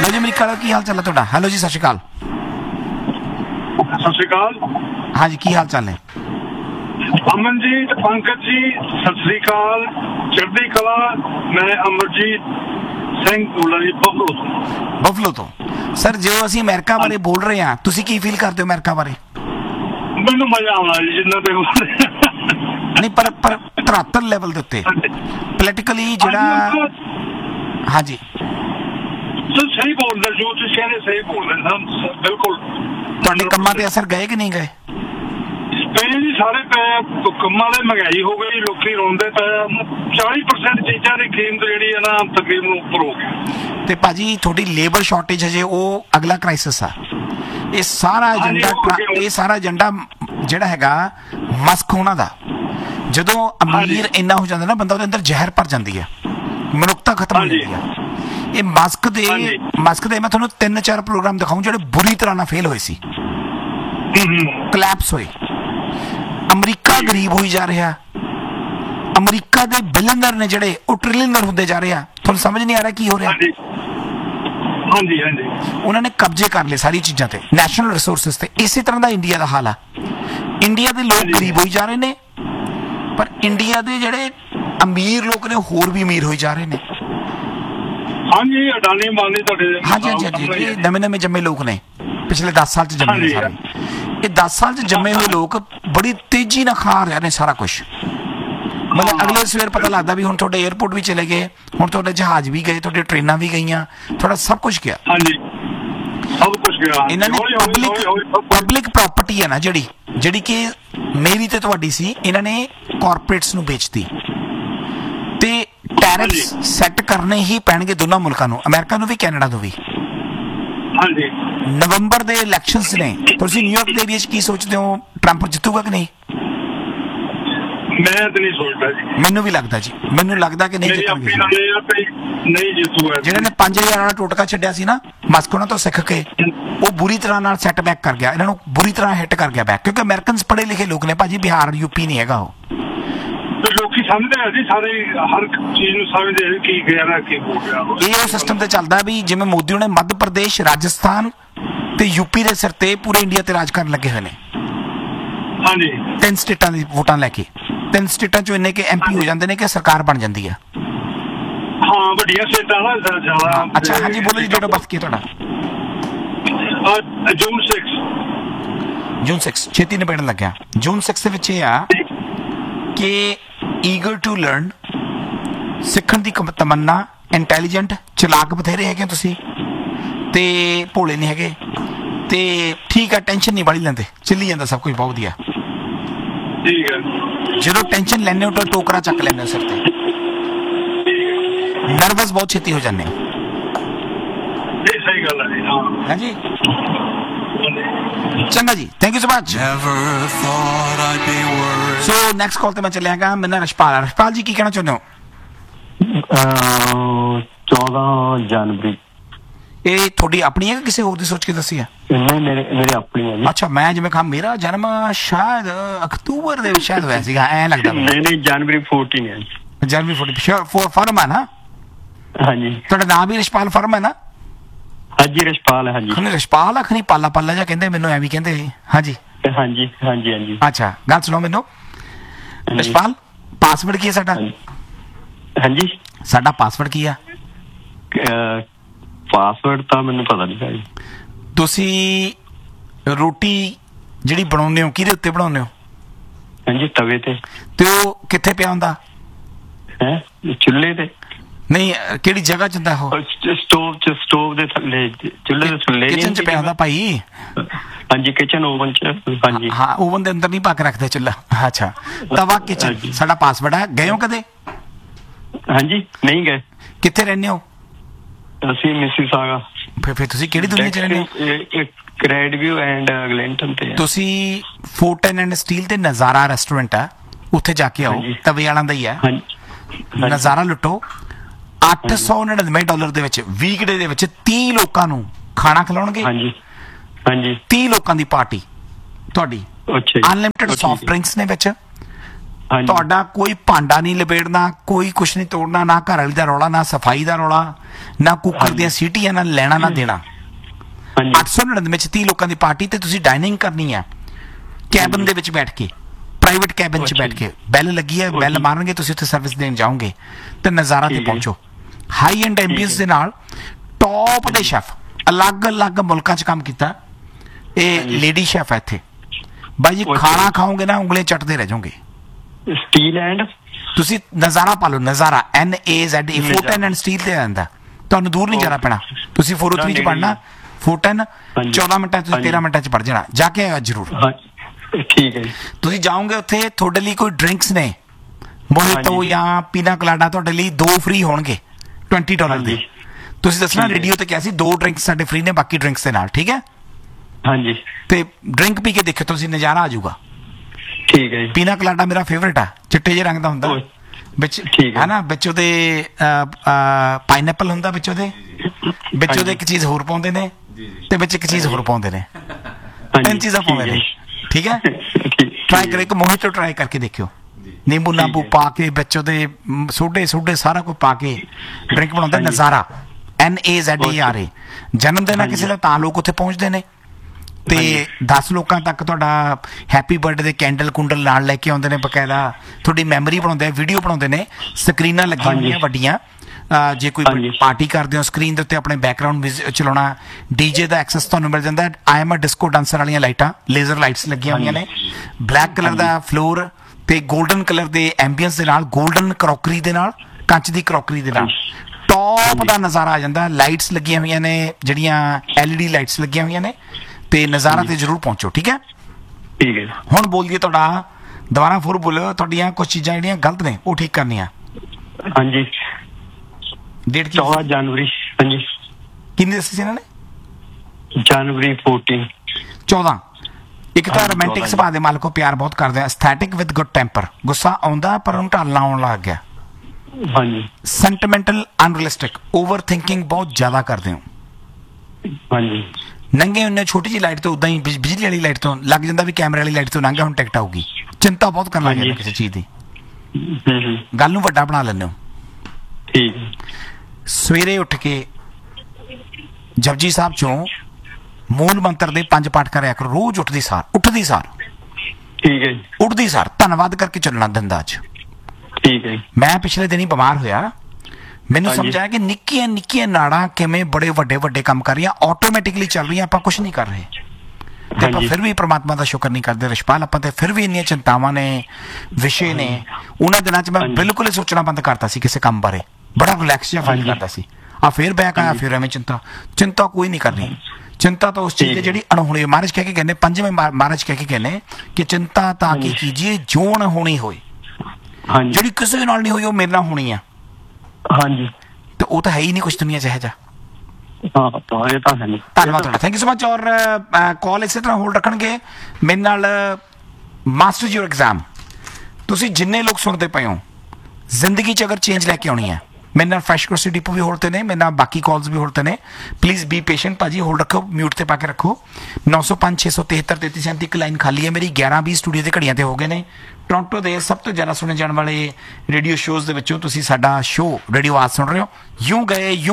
ਲਓ ਜੀ ਅਮਰੀਕਾ ਵਾਲਾ, ਕੀ ਹਾਲ ਚਾਲ ਹੈ ਤੁਹਾਡਾ? ਹੈਲੋ ਜੀ, ਸਤਿ ਸ਼੍ਰੀ ਅਕਾਲ। ਸਤਿ ਸ਼੍ਰੀ ਅਕਾਲ। ਹਾਂਜੀ, ਕੀ ਹਾਲ ਚਾਲ ਨੇ? ਅਮਨਜੀਤ, ਪੰਕਜ ਜੀ, ਸਤਿ ਸ਼੍ਰੀ ਅਕਾਲ, ਚੜ੍ਹਦੀ ਕਲਾ। ਮੈਂ ਅਮਰਜੀਤ ਸਿੰਘ ਬੋਲ ਰਿਹਾ ਜੀ, ਬਫਲੋ ਤੋਂ। ਸਰ, ਜਦੋਂ ਅਸੀਂ ਅਮਰੀਕਾ ਬਾਰੇ ਬੋਲ ਰਹੇ ਹਾਂ, ਤੁਸੀਂ ਕੀ ਫੀਲ ਕਰਦੇ ਹੋ ਅਮਰੀਕਾ ਬਾਰੇ? ਮੈਨੂੰ ਮਜ਼ਾ ਆਉਣਾ ਜੀ ਜਿੰਨਾ ਤੇ ਨਹੀਂ, ਪਰ ਧਰਾਤਲ ਲੈਵਲ ਦੇ ਉੱਤੇ ਪੋਲੀਟੀਕਲੀ ਜਿਹੜਾ, ਹਾਂਜੀ ਸਹੀ ਬੋਲਦੇ ਜੋ ਤੁਸੀਂ ਕਹਿੰਦੇ, ਸਹੀ ਬੋਲਦੇ ਸਨ ਬਿਲਕੁਲ। ਤੁਹਾਡੇ ਕੰਮਾਂ ਤੇ ਅਸਰ ਗਏ ਕਿ ਨਹੀਂ ਗਏ? ਪਏ ਜੀ, ਸਾਰੇ ਪਏ। ਕੰਮਾਂ ਦੇ ਮਹਿੰਗਾਈ ਹੋ ਗਈ, ਲੋਕੀ ਰੋਂਦੇ ਪਏ। 40% ਚੀਜ਼ਾਂ ਦੀ ਕੀਮਤ ਜਿਹੜੀ ਹੈ ਨਾ ਤਕਰੀਬਨ ਉੱਪਰ ਹੋ ਗਈ। ਤੇ ਭਾਜੀ ਤੁਹਾਡੀ ਲੇਬਰ ਸ਼ਾਰਟੇਜ ਹਜੇ ਉਹ ਅਗਲਾ ਕ੍ਰਾਈਸਿਸ ਆ। ਇਹ ਸਾਰਾ ਏਜੰਡਾ ਜਿਹੜਾ ਹੈਗਾ ਮਸਕ ਉਹਨਾਂ ਦਾ। ਜਦੋਂ ਅਮੀਰ ਇੰਨਾ ਹੋ ਜਾਂਦਾ ਨਾ ਬੰਦਾ, ਉਹਦੇ ਅੰਦਰ ਜ਼ਹਿਰ ਭਰ ਜਾਂਦੀ ਹੈ, ਮਨੁੱਖਤਾ ਖਤਮ ਹੋ ਜਾਂਦੀ ਹੈ। ਇਹ ਮਸਕ ਦੇ ਮੈਂ ਤੁਹਾਨੂੰ 3-4 ਪ੍ਰੋਗਰਾਮ ਦਿਖਾਉਂ ਜਿਹੜੇ ਬੁਰੀ ਤਰ੍ਹਾਂ ਨਾਲ ਫੇਲ ਹੋਏ ਸੀ, ਕਲੈਪਸ ਹੋਏ। ਅਮਰੀਕਾ ਗਰੀਬ ਹੋਈ ਜਾ ਰਿਹਾ। ਅਮਰੀਕਾ ਦੇ ਬਿਲੀਅਨਰ ਨੇ ਜਿਹੜੇ, ਉਹ ਟ੍ਰਿਲੀਅਨਰ ਹੁੰਦੇ ਜਾ ਰਹੇ ਆ। ਤੁਹਾਨੂੰ ਸਮਝ ਨਹੀਂ ਆ ਰਿਹਾ ਕੀ ਹੋ ਰਿਹਾ? ਹਾਂਜੀ ਹਾਂਜੀ। ਉਹਨਾਂ ਨੇ ਕਬਜ਼ੇ ਕਰ ਲਏ ਸਾਰੀ ਚੀਜ਼ਾਂ ਤੇ, ਨੈਸ਼ਨਲ ਰਿਸੋਰਸਿਸ ਤੇ। ਇਸੇ ਤਰ੍ਹਾਂ ਦਾ ਇੰਡੀਆ ਦਾ ਹਾਲ ਆ। ਇੰਡੀਆ ਦੇ ਲੋਕ ਗਰੀਬ ਹੋਈ ਜਾ ਰਹੇ ਨੇ, ਪਰ ਇੰਡੀਆ ਦੇ ਜਿਹੜੇ ਅਮੀਰ ਲੋਕ ਨੇ ਹੋਰ ਵੀ ਅਮੀਰ ਹੋਈ ਜਾ ਰਹੇ ਨੇ। ਹਾਂਜੀ, ਅਡਾਨੀ ਮਾਨੀ ਤੁਹਾਡੇ। ਹਾਂਜੀ, ਇਹ ਨਵੇਂ ਜੰਮੇ ਲੋਕ ਨੇ, ਪਿਛਲੇ 10 ਸਾਲ 'ਚ ਜੰਮੇ ਨੇ ਸਾਰੇ। ਇਹ 10 ਸਾਲ 'ਚ ਜੰਮੇ ਹੋਏ ਲੋਕ ਬੜੀ ਤੇਜ਼ੀ ਨਾਲ ਖਾ ਰਹੇ ਨੇ ਸਾਰਾ ਕੁਛ। ਮਤਲਬ ਅਗਲੇ ਸਵੇਰ ਪਤਾ ਲੱਗਦਾ ਵੀ ਹੁਣ ਤੁਹਾਡੇ ਏਅਰਪੋਰਟ ਵੀ ਚਲੇ ਗਏ, ਹੁਣ ਤੁਹਾਡੇ ਜਹਾਜ਼ ਵੀ ਗਏ, ਤੁਹਾਡੇ ਟ੍ਰੇਨਾਂ ਵੀ ਗਈਆਂ, ਤੁਹਾਡਾ ਸਭ ਕੁਝ ਗਿਆ। ਹਾਂਜੀ, ਸਭ ਕੁਝ ਗਿਆ। ਇਹਨਾਂ ਨੇ ਪਬਲਿਕ ਪ੍ਰਾਪਰਟੀ ਹੈ ਨਾ ਜਿਹੜੀ ਕਿ ਮੇਰੀ ਤੇ ਤੁਹਾਡੀ ਸੀ, ਇਹਨਾਂ ਨੇ ਕਾਰਪੋਰੇਟਸ ਨੂੰ ਵੇਚਤੀ। ਤੇ ਟੈਰਿਫਸ ਸੈੱਟ ਕਰਨੇ ਹੀ ਪੈਣਗੇ ਦੋਨਾਂ ਮੁਲਕਾਂ ਨੂੰ, ਅਮਰੀਕਾ ਨੂੰ ਵੀ, ਕੈਨੇਡਾ ਨੂੰ ਵੀ। ਹਾਂਜੀ, ਨਵੰਬਰ ਦੇ ਇਲੈਕਸ਼ਨਸ ਨੇ। ਤੁਸੀਂ ਨਿਊਯਾਰਕ ਦੇ ਏਰੀਆ 'ਚ ਕੀ ਸੋਚਦੇ ਹੋ? ਟਰੰਪ ਜਿੱਤੂਗਾ ਕਿ ਨਹੀਂ? ਮੈਂ ਤਾਂ ਨਹੀਂ ਸੋਚਦਾ ਜੀ। ਮੈਨੂੰ ਵੀ ਲੱਗਦਾ ਜੀ, ਮੈਨੂੰ ਲੱਗਦਾ ਕਿ ਨਹੀਂ ਜਿੱਤਣਗੇ। ਨਹੀਂ ਜਿੱਤੂਗਾ। ਜਿਹੜੇ ਨੇ 5000 ਵਾਲਾ ਟੋਟਕਾ ਛੱਡਿਆ ਸੀ ਨਾ ਮਸਕ, ਉਹਨਾਂ ਤੋਂ ਸਿੱਖ ਕੇ ਉਹ ਬੁਰੀ ਤਰ੍ਹਾਂ ਨਾਲ ਸੈੱਟ ਬੈਕ ਕਰ ਗਿਆ। ਇਹਨਾਂ ਨੂੰ ਬੁਰੀ ਤਰ੍ਹਾਂ ਹਿੱਟ ਕਰ ਗਿਆ ਬੈਕ, ਕਿਉਂਕਿ ਅਮਰੀਕਨਸ ਪੜ੍ਹੇ ਲਿਖੇ ਲੋਕ ਨੇ ਭਾਜੀ। ਬਿਹਾਰ ਯੂਪੀ ਨਹੀਂ ਹੈਗਾ ਉਹ। ਲੋਕੀ ਸਮਝਦੇ ਆ ਜੀ, ਸਾਰੇ ਹਰ ਚੀਜ਼ ਨੂੰ ਸਮਝਦੇ ਆ ਕੀ ਗਿਆ ਨਾ ਕੀ ਹੋ ਗਿਆ। ਇਹ ਸਿਸਟਮ ਤੇ ਚੱਲਦਾ ਵੀ ਜਿਵੇਂ ਮੋਦੀ ਨੇ ਮੱਧ ਪ੍ਰਦੇਸ਼, ਰਾਜਸਥਾਨ ਤੇ ਯੂਪੀ ਦੇ ਸਿਰ ਤੇ ਪੂਰੇ ਇੰਡੀਆ ਤੇ ਰਾਜ ਕਰਨ ਲੱਗੇ ਹੋਏ ਨੇ। ਹਾਂਜੀ, 3 ਸਟੇਟਾਂ ਦੀ ਵੋਟਾਂ ਲੈ ਕੇ। 3 ਸਟੇਟਾਂ ਚੋਂ ਇੰਨੇ ਕਿ MP ਹੋ ਜਾਂਦੇ ਨੇ ਕਿ ਸਰਕਾਰ ਬਣ ਜਾਂਦੀ ਆ। ਹਾਂ, ਵੱਡੀਆਂ ਸਟੇਟਾਂ ਨਾ ਜ਼ਿਆਦਾ। ਅੱਛਾ, ਹਾਂਜੀ ਬੋਲੋ ਜੀ, ਤੁਹਾਡਾ ਬਸ ਕੀ ਤੁਹਾਡਾ? ਜੂਨ 6 ਛੇਤੀ ਨਿਬੜਨ ਲੱਗਿਆ। ਜੂਨ 6 ਦੇ ਵਿੱਚ ਇਹ ਆ ਕਿ ਈਗਰ ਟੂ ਲਰਨ, ਸਿੱਖਣ ਦੀ ਤਮੰਨਾ, ਇੰਟੈਲੀਜੈਂਟ, ਚਲਾਕ ਬਥੇਰੇ ਹੈਗੇ ਤੁਸੀਂ, ਤੇ ਭੋਲੇ ਨਹੀਂ ਹੈਗੇ। ਤੇ ਠੀਕ ਆ, ਟੈਨਸ਼ਨ ਨਹੀਂ ਬੜੀ ਲੈਂਦੇ, ਚੱਲੀ ਜਾਂਦਾ ਸਭ ਕੁਝ ਬਹੁਤ ਵਧੀਆ। ਠੀਕ ਹੈ। ਜਦੋਂ ਟੈਨਸ਼ਨ ਲੈਂਦੇ ਹੋ ਤਾਂ ਟੋਕਰਾ ਚੱਕ ਲੈਂਦੇ ਹੋ ਸਿਰ ਤੇ। ਨਰਵਸ ਬਹੁਤ ਛੇਤੀ ਹੋ ਜਾਂਦੇ ਹੋ। ਇਹ ਸਹੀ ਗੱਲ ਹੈ ਜੀ। ਹਾਂ, ਹਾਂਜੀ, ਚੰਗਾ ਜੀ, thank you so much. So next call ਤੇ ਮੈਂ ਚੱਲਿਆਗਾ। ਮੇਰਾ ਨਾਮ ਰਸ਼ਪਾਲ ਜੀ, ਕੀ ਕਹਿਣਾ ਚਾਹੁੰਦੇ ਹੋ? 14 ਜਨਵਰੀ। ਇਹ ਤੁਹਾਡੀ ਆਪਣੀ ਹੈ ਕਿ ਕਿਸੇ ਹੋਰ ਦੀ ਸੋਚ ਕੇ ਦੱਸੀ ਹੈ? ਨਹੀਂ, ਮੇਰੇ ਆਪਣੀ ਹੈ ਜੀ। ਅੱਛਾ, ਮੈਂ ਜਿਵੇਂ ਕਹਾਂ ਮੇਰਾ ਜਨਮ ਸ਼ਾਇਦ ਅਕਤੂਬਰ ਦੇ ਵਿੱਚ ਸ਼ਾਇਦ ਹੋਇਆ ਸੀਗਾ, ਐਂ ਲੱਗਦਾ। ਨਹੀਂ, ਜਨਵਰੀ 14 ਹੈ। ਜਨਵਰੀ 14 ਫਰਮ ਹੈ ਨਾ? ਹਾਂਜੀ। ਤੁਹਾਡਾ ਨਾਮ ਵੀ ਰਸ਼ਪਾਲ ਫਰਮ ਹੈ ਨਾ? ਹਾਂਜੀ, ਰਸ਼ਪਾਲ ਹੈ। ਹਾਂਜੀ, ਰਸ਼ਪਾਲ ਆ, ਖਣੀ ਪਾਲਾ ਜਾਂ ਕਹਿੰਦੇ ਮੈਨੂੰ, ਐਵੇਂ ਕਹਿੰਦੇ। ਹਾਂਜੀ ਹਾਂਜੀ ਹਾਂਜੀ ਹਾਂਜੀ। ਅੱਛਾ, ਗੱਲ ਸੁਣੋ ਮੈਨੂੰ। ਰਸ਼ਪਾਲ, ਪਾਸਵਰਡ ਕੀ ਹੈ ਸਾਡਾ? ਹਾਂਜੀ, ਸਾਡਾ ਪਾਸਵਰਡ ਕੀ ਆ? ਪਾਸਵਰਡ ਤਾਂ ਮੈਨੂੰ ਪਤਾ ਨਹੀਂ ਭਾਈ। ਤੁਸੀਂ ਰੋਟੀ ਜਿਹੜੀ ਬਣਾਉਂਦੇ ਹੋ ਕਿਹਦੇ ਉੱਤੇ ਬਣਾਉਂਦੇ ਹੋ? ਹਾਂਜੀ, ਤਵੇ ਤੇ। ਤੇ ਉਹ ਕਿੱਥੇ ਪਿਆ ਹੁੰਦਾ? ਹੈ, ਚੁੱਲ੍ਹੇ ਤੇ। ਨਹੀਂ, ਕਿਹੜੀ ਜਗ੍ਹਾ 'ਚ ਹੁੰਦਾ ਉਹ? ਸਟੋਵ ਦੇ ਥੱਲੇ, ਚੁੱਲ੍ਹੇ ਦੇ ਥੱਲੇ। ਕਿਚਨ 'ਚ ਪਿਆ ਹੁੰਦਾ ਭਾਈ। ਹਾਂਜੀ, ਕਿਚਨ ਓਵਨ 'ਚ। ਹਾਂਜੀ, ਹਾਂ, ਓਵਨ ਦੇ ਅੰਦਰ ਨਹੀਂ ਪਾ ਕੇ ਰੱਖਦੇ ਚੁੱਲ੍ਹਾ। ਅੱਛਾ, ਤਵਾ ਕਿਚਨ ਸਾਡਾ ਪਾਸਵਰਡ ਹੈ। ਗਏ ਹੋ ਕਦੇ? ਹਾਂਜੀ, ਨਹੀਂ ਗਏ। ਕਿੱਥੇ ਰਹਿੰਦੇ ਹੋ? ਅਸੀਂ ਮਿਸੀਸਾਗਾ। ਫਿਰ ਤੁਸੀਂ ਕਿਹੜੀ ਦੁਨੀਆ 'ਚ ਰਹਿੰਦੇ ਹੋ? ਕ੍ਰੈਡ ਵਿਊ ਐਂਡ ਗਲੈਂਟਨ ਤੇ। ਤੁਸੀਂ ਫੋਰਟਨ ਐਂਡ ਸਟੀਲ ਤੇ ਨਜ਼ਾਰਾ ਰੈਸਟੋਰੈਂਟ ਆ, ਉੱਥੇ ਜਾ ਕੇ ਆਓ। ਤਵੇ ਵਾਲਾਂ ਦਾ ਹੀ ਹੈ। ਨਜ਼ਾਰਾ ਲੁੱਟੋ। $899 ਦੇ ਵਿੱਚ ਵੀਕਡੇ ਦੇ ਵਿੱਚ 30 ਲੋਕਾਂ ਨੂੰ ਖਾਣਾ ਖਿਲਾਉਣਗੇ। ਹਾਂਜੀ ਹਾਂਜੀ, 30 ਲੋਕਾਂ ਦੀ ਪਾਰਟੀ ਤੁਹਾਡੀ। ਅਨਲਿਮਿਟਡ ਸੌਫਟ ਡਰਿੰਕਸ ਨੇ ਵਿੱਚ। ਤੁਹਾਡਾ ਕੋਈ ਭਾਂਡਾ ਨਹੀਂ ਲਪੇੜਨਾ, ਕੋਈ ਕੁਛ ਨਹੀਂ ਤੋੜਨਾ, ਨਾ ਘਰ ਵਾਲੀ ਦਾ ਰੌਲਾ, ਨਾ ਸਫਾਈ ਦਾ ਰੌਲਾ। ਨਾ ਕੁੱਕਰ ਦੀਆਂ ਸੀਟੀਆਂ, ਨਾ ਲੈਣਾ ਨਾ ਦੇਣਾ। 899 ਚ 30 ਲੋਕਾਂ ਦੀ ਪਾਰਟੀ ਤੇ ਤੁਸੀਂ ਡਾਈਨਿੰਗ ਕਰਨੀ ਆ ਕੈਬਨ ਦੇ ਵਿੱਚ ਬੈਠ ਕੇ, ਪ੍ਰਾਈਵੇਟ ਕੈਬਨ ਚ ਬੈਠ ਕੇ। ਬੈਲ ਲੱਗੀ ਹੈ, ਬੈਲ ਮਾਰਨਗੇ, ਤੁਸੀਂ ਉੱਥੇ ਸਰਵਿਸ ਦੇਣ ਜਾਓਗੇ ਤੇ ਨਜ਼ਾਰਾ ਤੇ ਪਹੁੰਚੋ। ਹਾਈ ਐਂਡ ਐਂਬੀਐਂਸ ਦੇ ਨਾਲ ਟੌਪ ਦੇ ਸ਼ੈਫ, ਅਲੱਗ-ਅਲੱਗ ਮੁਲਕਾਂ ਚ ਕੰਮ ਕੀਤਾ। ਇਹ ਲੇਡੀ ਸ਼ੈਫ ਹੈ ਇੱਥੇ ਬਾਈ ਜੀ। ਖਾਣਾ ਖਾਓਗੇ ਨਾ ਉਂਗਲੀਆਂ ਚੱਟਦੇ ਰਹਿ ਜਾਓਗੇ। ਸਟੀਲ ਐਂਡ ਤੁਸੀਂ ਨਜ਼ਾਰਾ ਪਾ ਲਓ, ਨਜ਼ਾਰਾ NAZA, ਫੋਟਨ ਐਂਡ ਸਟੀਲ ਤੇ ਆਂਦਾ। ਤੁਹਾਨੂੰ ਦੂਰ ਨਹੀਂ ਜਾਣਾ ਪੈਣਾ। ਤੁਸੀਂ 403 ਚ ਪੜਨਾ, ਫੋਟਨ 14 ਮਿੰਟਾਂ ਤੁਸੀਂ 13 ਮਿੰਟਾਂ ਚ ਪੜ ਜਾਣਾ। ਜਾ ਕੇ ਆਇਆ ਜ਼ਰੂਰ। ਠੀਕ ਹੈ। ਤੁਸੀਂ ਜਾਓਗੇ ਉੱਥੇ, ਤੁਹਾਡੇ ਲਈ ਕੋਈ ਡਰਿੰਕਸ ਨੇ, ਮੋਹਿਤੋ ਜਾਂ ਪੀਨਾ ਕਲਾਡਾ ਤੁਹਾਡੇ ਲਈ 2 ਫ੍ਰੀ ਹੋਣਗੇ $20 ਦੇ। ਤੁਸੀਂ ਦੱਸਣਾ ਰੇਡੀਓ ਤੇ ਕਿਹਾ ਸੀ 2 ਡਰਿੰਕਸ ਸਾਡੇ ਫ੍ਰੀ ਨੇ, ਬਾਕੀ ਡਰਿੰਕਸ ਦੇ ਨਾਲ, ਠੀਕ ਹੈ? ਹਾਂਜੀ। ਤੇ ਡਰਿੰਕ ਪੀ ਕੇ ਦੇਖੋ ਤੁਸੀਂ, ਨਜ਼ਾਰਾ ਆ ਜਾਊਗਾ। ਠੀਕ ਹੈ। ਪੀਨਾ ਕਲਾਡਾ ਮੇਰਾ ਫੇਵਰੇਟ ਆ, ਚਿੱਟੇ ਜਿਹੇ ਰੰਗ ਦਾ ਹੁੰਦਾ ਵਿੱਚ, ਹੈ ਨਾ? ਵਿੱਚ ਉਹਦੇ ਪਾਈਨਐਪਲ ਹੁੰਦਾ, ਵਿੱਚ ਉਹਦੇ ਇੱਕ ਚੀਜ਼ ਹੋਰ ਪਾਉਂਦੇ ਨੇ ਤੇ ਵਿੱਚ ਇੱਕ ਚੀਜ਼ ਹੋਰ ਪਾਉਂਦੇ ਨੇ, 3 ਚੀਜ਼ਾਂ ਪਾਉਂਦੇ ਨੇ, ਠੀਕ ਹੈ? ਟਰਾਈ ਕਰੇ, ਇੱਕ ਮੋਹਿਤੋ ਟਰਾਈ ਕਰਕੇ ਦੇਖਿਓ, ਨਿੰਬੂ ਨਾਬੂ ਪਾ ਕੇ, ਵਿੱਚ ਉਹਦੇ ਸੋਡੇ ਸਾਰਾ ਕੁਝ ਪਾ ਕੇ ਡਰਿੰਕ ਬਣਾਉਂਦੇ। ਨਜ਼ਾਰਾ NAZARA। ਜਨਮ ਦਿਨ ਆ ਕਿਸੇ ਦਾ ਤਾਂ ਲੋਕ ਉੱਥੇ ਪਹੁੰਚਦੇ ਨੇ ਤੇ 10 ਲੋਕਾਂ ਤੱਕ ਤੁਹਾਡਾ ਹੈਪੀ ਬਰਥਡੇ ਦੇ ਕੈਂਡਲ ਕੁੰਡਲ ਨਾਲ ਲੈ ਕੇ ਆਉਂਦੇ ਨੇ, ਬਕਾਇਦਾ ਤੁਹਾਡੀ ਮੈਮਰੀ ਬਣਾਉਂਦੇ ਆ, ਵੀਡੀਓ ਬਣਾਉਂਦੇ ਨੇ। ਸਕਰੀਨਾਂ ਲੱਗੀਆਂ ਹੋਈਆਂ ਵੱਡੀਆਂ, ਜੇ ਕੋਈ ਪਾਰਟੀ ਕਰਦੇ ਹੋ ਸਕਰੀਨ ਦੇ ਉੱਤੇ ਆਪਣੇ ਬੈਕਗਰਾਊਂਡ ਚਲਾਉਣਾ, ਡੀਜੇ ਦਾ ਐਕਸੈਸ ਤੁਹਾਨੂੰ ਮਿਲ ਜਾਂਦਾ। I am a disco dancer ਵਾਲੀਆਂ ਲਾਈਟਾਂ, ਲੇਜ਼ਰ ਲਾਈਟਸ ਲੱਗੀਆਂ ਹੋਈਆਂ ਨੇ, ਬਲੈਕ ਕਲਰ ਦਾ ਫਲੋਰ ਤੇ 골ਡਨ ਕਲਰ ਦੇ ਐਂਬੀਐਂਸ ਦੇ ਨਾਲ, 골ਡਨ ਕਰੋਕਰੀ ਦੇ ਨਾਲ, ਕੱਚ ਦੀ ਕਰੋਕਰੀ ਦੇ ਨਾਲ ਟੌਪ ਦਾ ਨਜ਼ਾਰਾ ਆ ਜਾਂਦਾ। ਲਾਈਟਸ ਲੱਗੀਆਂ ਹੋਈਆਂ ਨੇ, ਜਿਹੜੀਆਂ LED ਲਾਈਟਸ ਲੱਗੀਆਂ ਹੋਈਆਂ ਨੇ, ਤੇ ਨਜ਼ਾਰਾ ਤੇ ਜ਼ਰੂਰ ਪਹੁੰਚੋ, ਠੀਕ ਹੈ? ਠੀਕ ਹੈ। ਹੁਣ ਬੋਲ ਦਈਏ ਤੁਹਾਡਾ, ਦੁਬਾਰਾ ਫਿਰ ਬੋਲਿਓ, ਤੁਹਾਡੀਆਂ ਕੁਝ ਚੀਜ਼ਾਂ ਜਿਹੜੀਆਂ ਗਲਤ ਨੇ ਉਹ ਠੀਕ ਕਰਨੀਆਂ। ਹਾਂਜੀ। ਡੇਟ ਕੀ? 14 ਜਨਵਰੀ। ਹਾਂਜੀ। ਕਿੰਨੀ ਦੱਸੀ ਸੀ ਇਹਨਾਂ ਨੇ? ਜਨਵਰੀ 14। 14। ਇੱਕ ਤਾਂ ਰੋਮਾਂਟਿਕ ਸੁਭਾਅ ਦੇ ਮਾਲਕੋ, ਪਿਆਰ ਬਹੁਤ ਕਰਦੇ ਆ। ਐਸਥੈਟਿਕ ਵਿਦ ਗੁੱਡ ਟੈਂਪਰ, ਗੁੱਸਾ ਆਉਂਦਾ ਪਰ ਉਹਨੂੰ ਢਾਲਣਾ ਆਉਣ ਲੱਗ ਗਿਆ। ਹਾਂਜੀ। ਸੈਂਟੀਮੈਂਟਲ, ਅਨਰੀਅਲਿਸਟਿਕ, ਓਵਰ ਥਿੰਕਿੰਗ ਬਹੁਤ ਜ਼ਿਆਦਾ ਕਰਦੇ ਹੋ। ਹਾਂਜੀ। ਨੰਗੇ ਉਹਨੇ ਛੋਟੀ ਜਿਹੀ ਲਾਈਟ ਤੋਂ, ਉਦਾਂ ਹੀ ਬਿਜਲੀ ਵਾਲੀ ਲਾਈਟ ਤੋਂ ਲੱਗ ਜਾਂਦਾ ਵੀ ਕੈਮਰੇ ਵਾਲੀ ਲਾਈਟ ਤੋਂ ਲੰਘਿਆ, ਹੁਣ ਟਿਕਟ ਆਊਗੀ। ਚਿੰਤਾ ਬਹੁਤ ਕਰਨ ਲੱਗ ਜਾਂਦਾ ਕਿਸੇ ਚੀਜ਼ ਦੀ, ਗੱਲ ਨੂੰ ਵੱਡਾ ਬਣਾ ਲੈਂਦੇ ਹੋ। ਠੀਕ। ਸਵੇਰੇ ਉੱਠ ਕੇ ਜਪਜੀ ਸਾਹਿਬ ਚੋਂ ਮੂਲ ਮੰਤਰ ਦੇ 5 ਪਾਠ ਕਰਿਆ ਕਰੋ ਰੋਜ਼, ਉੱਠਦੀ ਸਾਰ। ਠੀਕ ਹੈ। ਉੱਠਦੀ ਸਾਰ ਧੰਨਵਾਦ ਕਰਕੇ ਚੱਲਣਾ ਦਿੰਦਾ। ਅੱਜ ਠੀਕ ਹੈ। ਮੈਂ ਪਿਛਲੇ ਦਿਨ ਹੀ ਬਿਮਾਰ ਹੋਇਆ, ਮੈਨੂੰ ਸਮਝ ਆਇਆ ਕਿ ਨਿੱਕੀਆਂ ਨਿੱਕੀਆਂ ਨਾੜਾਂ ਕਿਵੇਂ ਬੜੇ ਵੱਡੇ ਕੰਮ ਕਰ ਰਹੀਆਂ, ਆਟੋਮੈਟਿਕਲੀ ਚੱਲ ਰਹੀਆਂ, ਆਪਾਂ ਕੁਝ ਨਹੀਂ ਕਰ ਰਹੇ ਤੇ ਆਪਾਂ ਫਿਰ ਵੀ ਪ੍ਰਮਾਤਮਾ ਦਾ ਸ਼ੁਕਰ ਨਹੀਂ ਕਰਦੇ। ਰਿਸ਼ਪਾਲ, ਆਪਾਂ ਤੇ ਫਿਰ ਵੀ ਇੰਨੀਆਂ ਚਿੰਤਾਵਾਂ ਨੇ, ਵਿਸ਼ੇ ਨੇ। ਉਹਨਾਂ ਦਿਨਾਂ 'ਚ ਮੈਂ ਬਿਲਕੁਲ ਹੀ ਸੋਚਣਾ ਬੰਦ ਕਰਤਾ ਸੀ ਕਿਸੇ ਕੰਮ ਬਾਰੇ, ਬੜਾ ਰਿਲੈਕਸ ਜਿਹਾ ਫੀਲ ਕਰਦਾ ਸੀ। ਆ ਫਿਰ ਬੈਕ ਆਇਆ, ਫਿਰ ਐਵੇਂ ਚਿੰਤਾ ਕੋਈ ਨਹੀਂ ਕਰਨੀ। ਚਿੰਤਾ ਤਾਂ ਉਸ ਚੀਜ਼ ਦੀ ਜਿਹੜੀ ਅਣਹੋਣੀ, ਮਹਾਰਾਜ ਕਹਿ ਕੇ ਕਹਿੰਦੇ, 5ਵੇਂ ਮਹਾਰਾਜ ਕਹਿ ਕੇ ਕਹਿੰਦੇ ਕਿ ਚਿੰਤਾ ਤਾਂ ਕੀ ਕੀਜੀਏ ਜੋ ਨਾ ਹੋਣੀ ਹੋਏ। ਜਿਹੜੀ ਕਿਸੇ ਨਾਲ ਨਹੀਂ ਹੋਈ ਉਹ ਮੇਰੇ ਨਾਲ ਹੋਣੀ ਆ। ਹਾਂਜੀ। ਤੇ ਉਹ ਤਾਂ ਹੈ ਹੀ ਨਹੀਂ ਕੁਛ ਦੁਨੀਆ 'ਚ ਇਹੋ ਜਿਹਾ। ਇਹ ਤਾਂ ਹੈ ਨਹੀਂ। ਧੰਨਵਾਦ ਤੁਹਾਡਾ, ਥੈਂਕ ਯੂ ਸੋ ਮਚ। ਔਰ ਕਾਲ ਇਸੇ ਤਰ੍ਹਾਂ ਹੋਲਡ ਰੱਖਣਗੇ ਮੇਰੇ ਨਾਲ। ਮਾਸਟਰ ਯੂਰ ਐਗਜ਼ਾਮ, ਤੁਸੀਂ ਜਿੰਨੇ ਲੋਕ ਸੁਣਦੇ ਪਏ ਹੋ, ਜ਼ਿੰਦਗੀ 'ਚ ਅਗਰ ਚੇਂਜ ਲੈ ਕੇ ਆਉਣੀ ਹੈ, ਮੇਰੇ ਨਾਲ ਫਰੈਸ਼ ਕਰੋਸੀ ਡਿਪੋ ਵੀ ਹੋਲਡ ਤੇ ਨੇ, ਮੇਰੇ ਨਾਲ ਬਾਕੀ ਕਾਲਸ ਵੀ ਹੋਲਡ ਤੇ ਨੇ। ਪਲੀਜ਼ ਬੀ ਪੇਸ਼ੈਂਟ ਭਾਜੀ, ਹੋਲਡ ਰੱਖੋ, ਮਿਊਟ ਤੇ ਪਾ ਕੇ ਰੱਖੋ। 905 673 3337 ਇੱਕ ਲਾਈਨ ਖਾਲੀ ਹੈ ਮੇਰੀ। 11:20 ਸਟੂਡੀਓ ਦੇ ਘੜੀਆਂ ਤੇ ਹੋ ਗਏ ਨੇ। ਟੋਰਾਂਟੋ ਦੇ ਸਭ ਤੋਂ ਜ਼ਿਆਦਾ ਸੁਣੇ ਜਾਣ ਵਾਲੇ ਰੇਡੀਓ ਸ਼ੋਜ਼ ਦੇ ਵਿੱਚੋਂ ਤੁਸੀਂ ਸਾਡਾ ਸ਼ੋਅ ਰੇਡੀਓ ਆਵਾਜ਼ ਸੁਣ ਰਹੇ ਹੋ। ਯੂੰ ਗਏ